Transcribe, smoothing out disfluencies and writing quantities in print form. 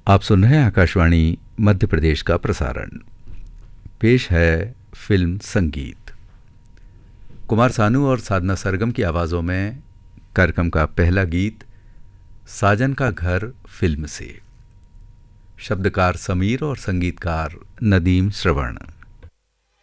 आप सुन रहे हैं आकाशवाणी मध्य प्रदेश का प्रसारण। पेश है फिल्म संगीत। कुमार सानू और साधना सरगम की आवाज़ों में कार्यक्रम का पहला गीत साजन का घर फिल्म से। शब्दकार समीर और संगीतकार नदीम श्रवण।